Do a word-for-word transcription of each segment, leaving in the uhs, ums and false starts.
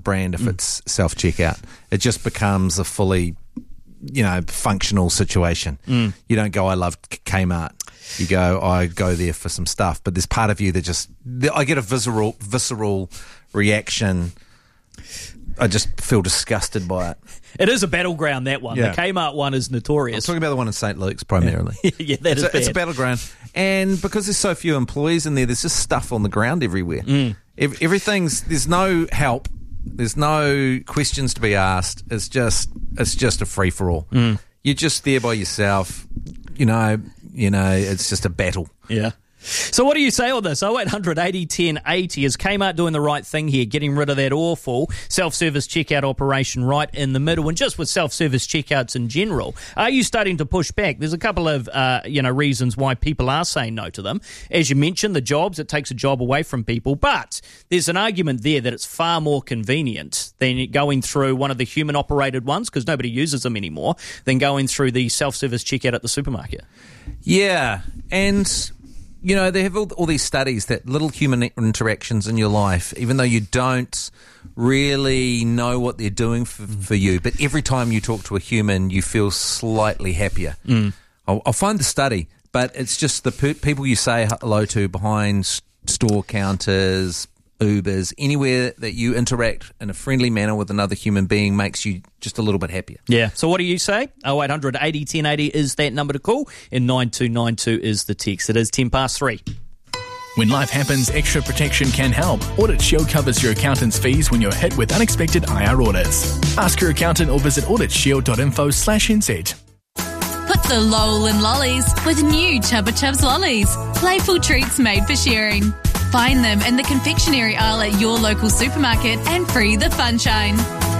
brand if mm. it's self-checkout. It just becomes a fully, you know, functional situation. Mm. You don't go, I love Kmart. You go, I go there for some stuff. But there's part of you that just, I get a visceral, visceral reaction. I just feel disgusted by it. It is a battleground, that one. Yeah. The Kmart one is notorious. I'm talking about the one in Saint Luke's primarily. Yeah, yeah that it's is a, bad. It's a battleground. And because there's so few employees in there, there's just stuff on the ground everywhere. Mm. Ev- everything's, there's no help. There's no questions to be asked. It's just, it's just a free-for-all. Mm. You're just there by yourself. You know, you know, it's just a battle. Yeah. So what do you say on this? oh eight hundred eighty ten eighty. Is Kmart doing the right thing here, getting rid of that awful self-service checkout operation right in the middle? And just with self-service checkouts in general, are you starting to push back? There's a couple of uh, you know reasons why people are saying no to them. As you mentioned, the jobs, it takes a job away from people. But there's an argument there that it's far more convenient than going through one of the human-operated ones, because nobody uses them anymore, than going through the self-service checkout at the supermarket. Yeah, and you know, they have all, all these studies that little human interactions in your life, even though you don't really know what they're doing for, for you, but every time you talk to a human, you feel slightly happier. Mm. I'll, I'll find the study, but it's just the pe- people you say hello to behind s- store counters, Ubers, anywhere that you interact in a friendly manner with another human being makes you just a little bit happier. Yeah. So what do you say? oh eight hundred eighty ten eighty is that number to call, and nine two nine two is the text. It is ten past three. When life happens, extra protection can help. Audit Shield covers your accountant's fees when you're hit with unexpected I R audits. Ask your accountant or visit auditshield.info slash NZ. Put the lol in lollies with new Chubba Chubs lollies. Playful treats made for sharing. Find them in the confectionery aisle at your local supermarket and free the funshine.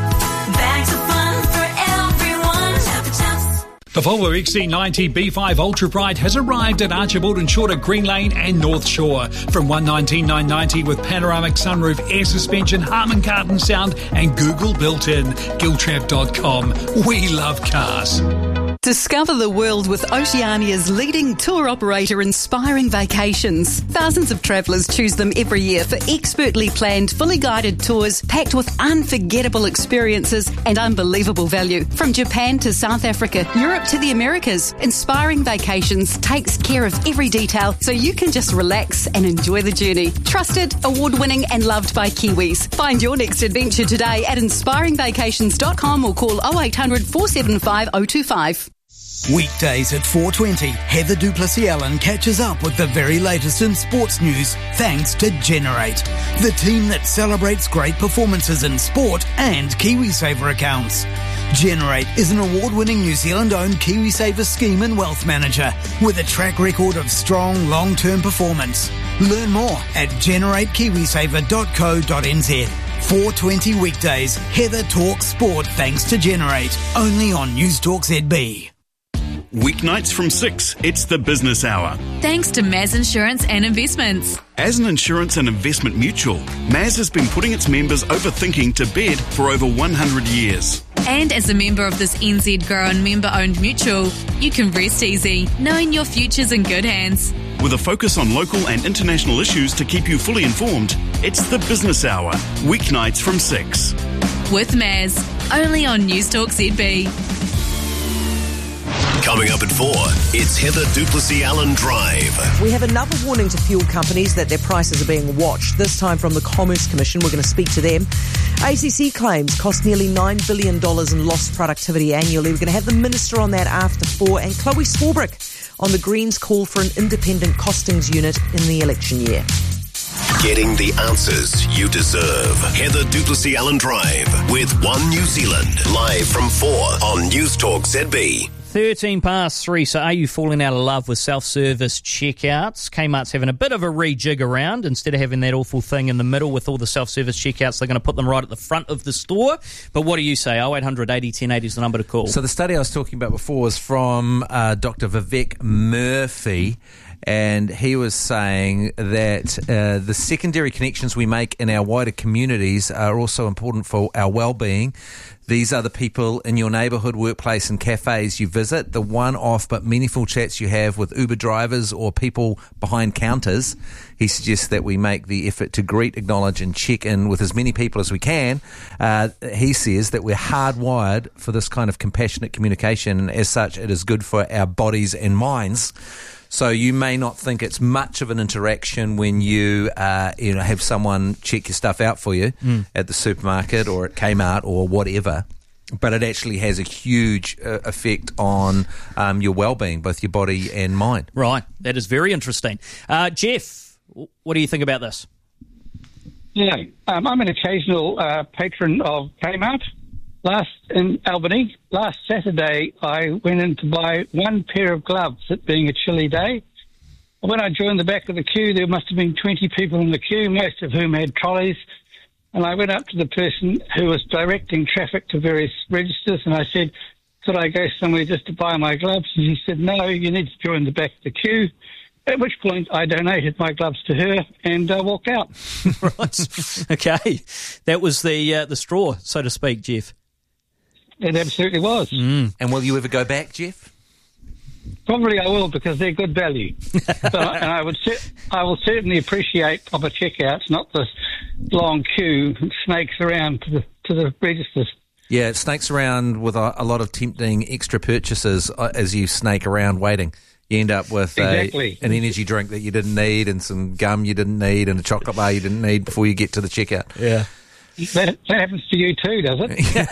Bags of fun for everyone. Chubba Chubs. The Volvo X C ninety B five Ultra Bright has arrived at Archibald and Short at Green Lane and North Shore. From one hundred nineteen thousand nine hundred ninety with panoramic sunroof, air suspension, Harman Kardon sound and Google built-in. Giltrap dot com. We love cars. Discover the world with Oceania's leading tour operator, Inspiring Vacations. Thousands of travellers choose them every year for expertly planned, fully guided tours packed with unforgettable experiences and unbelievable value. From Japan to South Africa, Europe to the Americas, Inspiring Vacations takes care of every detail so you can just relax and enjoy the journey. Trusted, award-winning and loved by Kiwis. Find your next adventure today at inspiring vacations dot com or call oh eight hundred four seven five oh two five. Weekdays at four twenty, Heather Duplessis-Allen catches up with the very latest in sports news thanks to Generate, the team that celebrates great performances in sport and KiwiSaver accounts. Generate is an award-winning New Zealand-owned KiwiSaver scheme and wealth manager with a track record of strong long-term performance. Learn more at generate kiwisaver dot co dot n z. four twenty weekdays, Heather talks sport thanks to Generate, only on News Talk Z B. Weeknights from six, it's the Business Hour. Thanks to Maz Insurance and Investments. As an insurance and investment mutual, Maz has been putting its members overthinking to bed for over one hundred years. And as a member of this N Z grown member-owned mutual, you can rest easy, knowing your future's in good hands. With a focus on local and international issues to keep you fully informed, it's the Business Hour, weeknights from six. With Maz, only on News Talk Z B. Coming up at four, it's Heather Duplessis-Allen Drive. We have another warning to fuel companies that their prices are being watched, this time from the Commerce Commission. We're going to speak to them. A C C claims cost nearly nine billion dollars in lost productivity annually. We're going to have the Minister on that after four, and Chloe Swarbrick on the Greens' call for an independent costings unit in the election year. Getting the answers you deserve. Heather Duplessis-Allen Drive with One New Zealand. Live from four on News Talk Z B. thirteen past three, so are you falling out of love with self-service checkouts? Kmart's having a bit of a rejig around. Instead of having that awful thing in the middle with all the self-service checkouts, they're going to put them right at the front of the store. But what do you say? oh eight hundred eighty ten eighty is the number to call. So the study I was talking about before was from uh, Doctor Vivek Murphy, and he was saying that uh, the secondary connections we make in our wider communities are also important for our well-being. These are the people in your neighbourhood, workplace and cafes you visit, the one-off but meaningful chats you have with Uber drivers or people behind counters. He suggests that we make the effort to greet, acknowledge and check in with as many people as we can. Uh, he says that we're hardwired for this kind of compassionate communication, and as such it is good for our bodies and minds. So you may not think it's much of an interaction when you, uh, you know, have someone check your stuff out for you mm. at the supermarket or at Kmart or whatever, but it actually has a huge uh, effect on um, your well-being, both your body and mind. Right, that is very interesting. Uh, Jeff, what do you think about this? Yeah, um, I'm an occasional uh, patron of Kmart. Last in Albany, last Saturday, I went in to buy one pair of gloves, it being a chilly day. When I joined the back of the queue, there must have been twenty people in the queue, most of whom had trolleys. And I went up to the person who was directing traffic to various registers, and I said, could I go somewhere just to buy my gloves? And he said, no, you need to join the back of the queue. At which point I donated my gloves to her and uh, walked out. Right. Okay. That was the uh, the straw, so to speak, Jeff. It absolutely was. Mm. And will you ever go back, Jeff? Probably I will, because they're good value. But I, and I would, I will certainly appreciate proper checkouts, not this long queue that snakes around to the to the registers. Yeah, it snakes around with a, a lot of tempting extra purchases uh, as you snake around waiting. You end up with exactly. a, an energy drink that you didn't need, and some gum you didn't need, and a chocolate bar you didn't need before you get to the checkout. Yeah. That, that happens to you too, does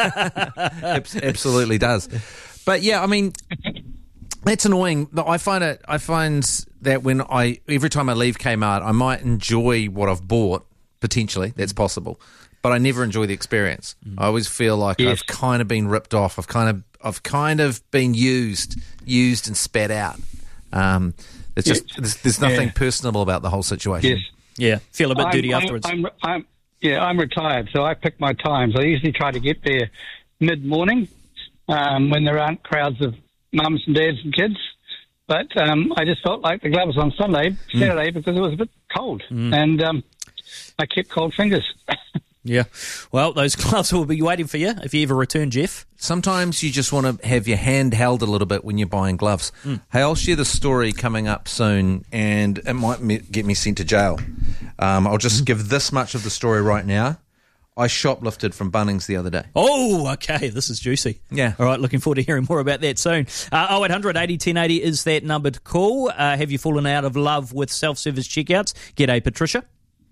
it? Absolutely does. But yeah, I mean, that's annoying. I find it. I find that when I every time I leave Kmart, I might enjoy what I've bought potentially. That's possible, but I never enjoy the experience. Mm. I always feel like yes. I've kind of been ripped off. I've kind of I've kind of been used, used and spat out. Um, it's just yes. there's, there's nothing yeah. personable about the whole situation. Yes. Yeah, feel a bit I'm, dirty I'm, afterwards. I'm, I'm, Yeah, I'm retired, so I pick my times. I usually try to get there mid-morning um, when there aren't crowds of mums and dads and kids. But um, I just felt like the gloves on Sunday, Saturday, mm. because it was a bit cold. Mm. And um, I kept cold fingers. Yeah. Well, those gloves will be waiting for you if you ever return, Jeff. Sometimes you just want to have your hand held a little bit when you're buying gloves. Mm. Hey, I'll share the story coming up soon, and it might me- get me sent to jail. Um, I'll just mm. give this much of the story right now. I shoplifted from Bunnings the other day. Oh, okay. This is juicy. Yeah. All right. Looking forward to hearing more about that soon. Uh, oh eight hundred eighty ten eighty is that number to call. Uh, have you fallen out of love with self-service checkouts? G'day, Patricia.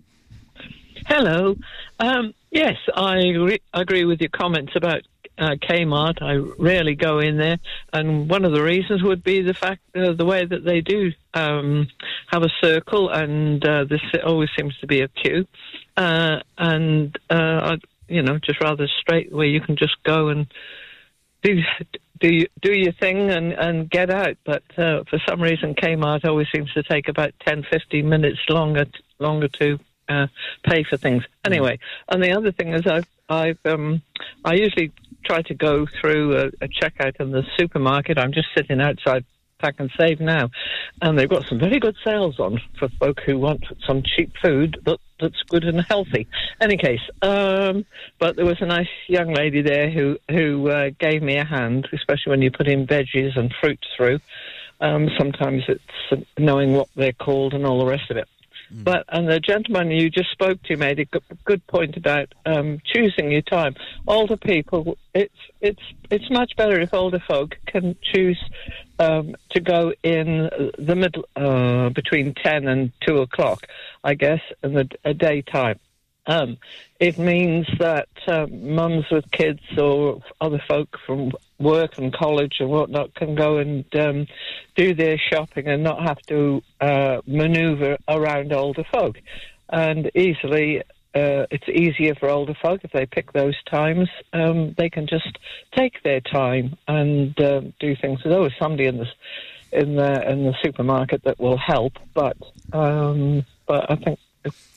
Hello. Um, yes, I re- agree with your comments about uh, Kmart. I rarely go in there, and one of the reasons would be the fact uh, the way that they do um, have a circle, and uh, there always seems to be a queue, uh, and uh, I, you know, just rather straight where you can just go and do do do your thing and, and get out. But uh, for some reason, Kmart always seems to take about ten, fifteen minutes longer longer to. Uh, pay for things anyway. And the other thing is, I've, I've um, I usually try to go through a, a checkout in the supermarket. I'm just sitting outside Pack and Save now, and they've got some very good sales on for folk who want some cheap food that, that's good and healthy. Any case, um, but there was a nice young lady there who who uh, gave me a hand, especially when you put in veggies and fruits through. Um, sometimes it's knowing what they're called and all the rest of it. Mm. But and the gentleman you just spoke to made a good, good point about um, choosing your time. Older people, it's it's it's much better if older folk can choose um, to go in the middle uh, between ten and two o'clock, I guess, in the a daytime. Um, it means that uh, mums with kids or other folk from work and college and whatnot can go and um, do their shopping and not have to uh, manoeuvre around older folk. And easily, uh, it's easier for older folk if they pick those times. Um, they can just take their time and uh, do things. There's always somebody in the in the in the supermarket that will help, but um, but I think.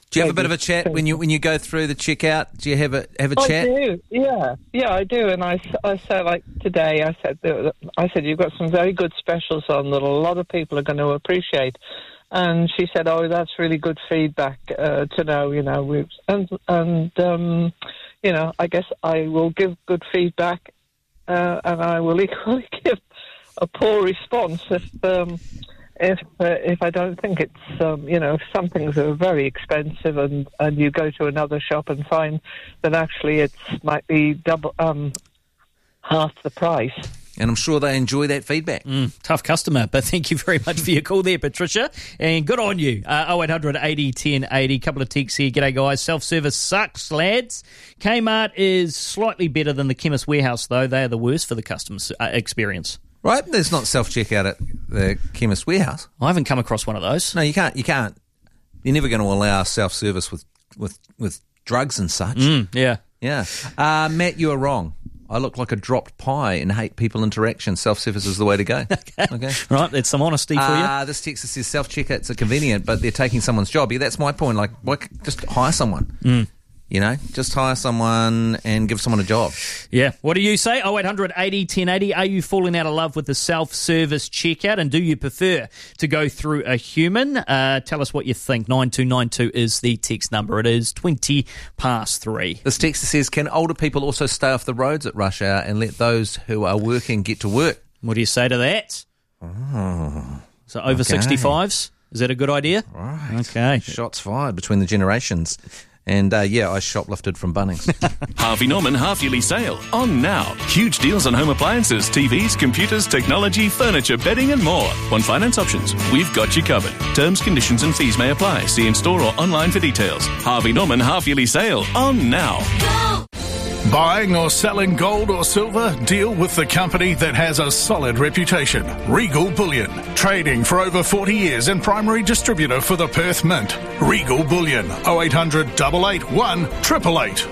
Do you have a bit of a chat when you when you go through the checkout? Do you have a have a I chat? do, yeah, yeah, I do. And I, s- I said, like today, I said, that- I said, you've got some very good specials on that a lot of people are going to appreciate. And she said, oh, that's really good feedback uh, to know, you know. We've, and, and um, you know, I guess I will give good feedback uh, and I will equally give a poor response if um, if uh, if I don't think it's, um, you know, if some things are very expensive and, and you go to another shop and find that actually it might be double, um, half the price. And I'm sure they enjoy that feedback. Mm, tough customer, but thank you very much for your call there, Patricia. And good on you. Uh, oh eight hundred eighty ten eighty. Couple of texts here. G'day, guys. Self-service sucks, lads. Kmart is slightly better than the Chemist Warehouse, though. They are the worst for the customer uh, experience. Right? There's not self-checkout at the Chemist Warehouse. I haven't come across one of those. No, you can't. You can't. You're never going to allow self-service with, with, with drugs and such. Mm, yeah. Yeah. Uh, Matt, you are wrong. I look like a dropped pie and hate people interaction. Self-service is the way to go. Okay. Okay. Right, that's some honesty for you. Uh, this text says self-checkouts are convenient, but they're taking someone's job. Yeah, that's my point. Like, why, c- just hire someone. Mm. You know, just hire someone and give someone a job. Yeah. What do you say? oh eight hundred eighty ten eighty. Are you falling out of love with the self-service checkout, and do you prefer to go through a human? Uh, tell us what you think. nine two nine two is the text number. It is twenty past three. This text says, can older people also stay off the roads at rush hour and let those who are working get to work? What do you say to that? Oh, So over okay. sixty-fives? Is that a good idea? Right. Okay. Shots fired between the generations. And, uh, yeah, I shoplifted from Bunnings. Harvey Norman half-yearly sale on now. Huge deals on home appliances, T Vs, computers, technology, furniture, bedding and more. On finance options, we've got you covered. Terms, conditions and fees may apply. See in-store or online for details. Harvey Norman half-yearly sale on now. Buying or selling gold or silver? Deal with the company that has a solid reputation. Regal Bullion. Trading for over forty years and primary distributor for the Perth Mint. Regal Bullion. oh eight hundred eight eight one, eight eight eight.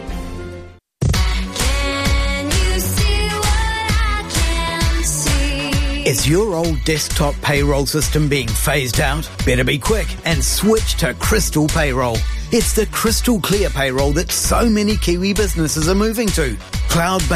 Is your old desktop payroll system being phased out? Better be quick and switch to Crystal Payroll. It's the crystal clear payroll that so many Kiwi businesses are moving to. Cloud-based